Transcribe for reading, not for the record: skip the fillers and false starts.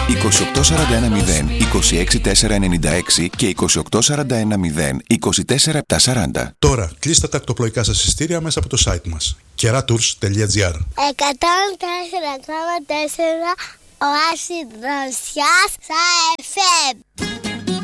28410 και 28410 Τώρα κλείστε τα ακτοπλοϊκά σας εισιτήρια μέσα από το site μας keratours.gr. 104,4 Οάση Δροσιάς στα FM.